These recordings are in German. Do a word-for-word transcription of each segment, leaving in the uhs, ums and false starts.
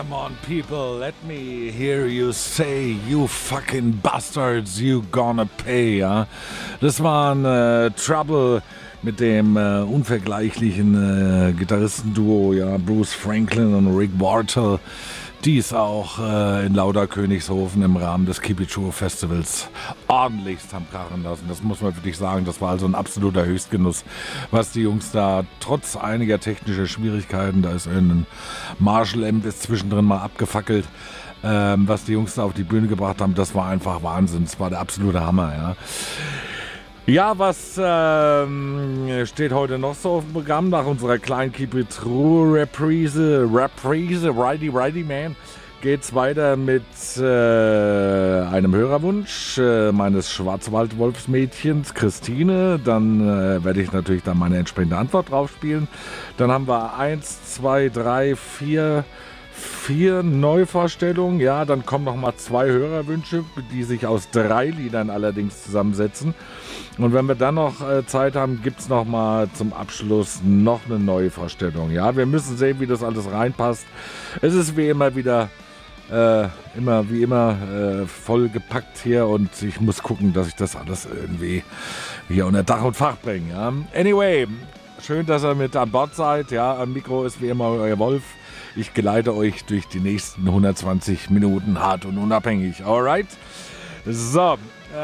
come on, people, let me hear you say, you fucking bastards, you gonna pay, ja. Das waren äh, Trouble mit dem äh, unvergleichlichen äh, Gitarristenduo, ja, Bruce Franklin und Rick Bartle, die es auch äh, in Lauderkönigshofen im Rahmen des Kibichu Festivals ordentlichst haben krachen lassen. Das muss man wirklich sagen, das war also ein absoluter Höchstgenuss, was die Jungs da trotz einiger technischer Schwierigkeiten, da ist irgendein Marshall-Amp ist zwischendrin mal abgefackelt, ähm, was die Jungs da auf die Bühne gebracht haben, das war einfach Wahnsinn, das war der absolute Hammer, ja. Ja, was ähm, steht heute noch so auf dem Programm nach unserer kleinen Keep It True Reprise, Reprise, Righty Righty Man, geht's weiter mit äh, einem Hörerwunsch äh, meines Schwarzwald-Wolfsmädchens Christine. Dann äh, werde ich natürlich dann meine entsprechende Antwort drauf spielen. Dann haben wir eins, zwei, drei, vier... Vier Neuvorstellungen, ja, dann kommen noch mal zwei Hörerwünsche, die sich aus drei Liedern allerdings zusammensetzen. Und wenn wir dann noch äh, Zeit haben, gibt es noch mal zum Abschluss noch eine Neuvorstellung. Ja, wir müssen sehen, wie das alles reinpasst. Es ist wie immer wieder, äh, immer wie immer äh, voll gepackt hier und ich muss gucken, dass ich das alles irgendwie hier unter Dach und Fach bringe. Ja. Anyway, schön, dass ihr mit an Bord seid. Ja, am Mikro ist wie immer euer Wolf. Ich geleite euch durch die nächsten hundertzwanzig Minuten hart und unabhängig. Alright? So,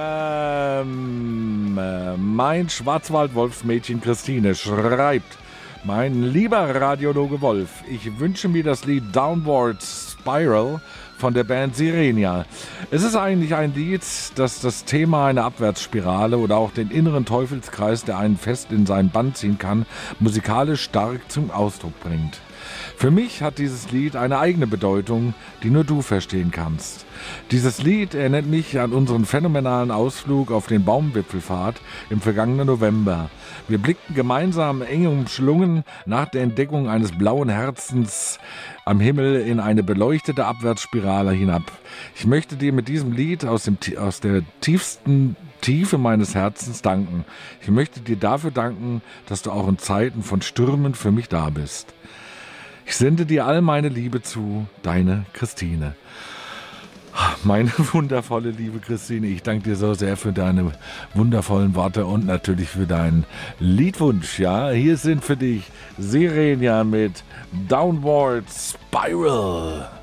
ähm, äh, mein Schwarzwald-Wolfsmädchen Christine schreibt: Mein lieber Radiologe Wolf, ich wünsche mir das Lied Downward Spiral von der Band Sirenia. Es ist eigentlich ein Lied, das das Thema einer Abwärtsspirale oder auch den inneren Teufelskreis, der einen fest in seinen Bann ziehen kann, musikalisch stark zum Ausdruck bringt. Für mich hat dieses Lied eine eigene Bedeutung, die nur du verstehen kannst. Dieses Lied erinnert mich an unseren phänomenalen Ausflug auf den Baumwipfelpfad im vergangenen November. Wir blickten gemeinsam eng umschlungen nach der Entdeckung eines blauen Herzens am Himmel in eine beleuchtete Abwärtsspirale hinab. Ich möchte dir mit diesem Lied aus, dem, aus der tiefsten Tiefe meines Herzens danken. Ich möchte dir dafür danken, dass du auch in Zeiten von Stürmen für mich da bist. Ich sende dir all meine Liebe zu, deine Christine. Meine wundervolle liebe Christine, ich danke dir so sehr für deine wundervollen Worte und natürlich für deinen Liedwunsch. Ja, hier sind für dich Sirenia mit Downward Spiral.